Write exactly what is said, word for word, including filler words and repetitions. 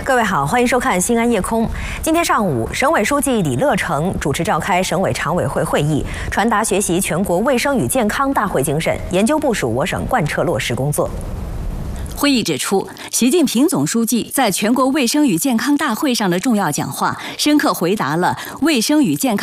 各位好，欢迎收看《新安夜空》。今天上午，省委书记李乐成主持召开省委常委会会议，传达学习全国卫生与健康大会精神，研究部署我省贯彻落实工作。 会议指出，习近平总书记在全国卫生与健康大会上的重要讲话，深刻回答了卫生与健康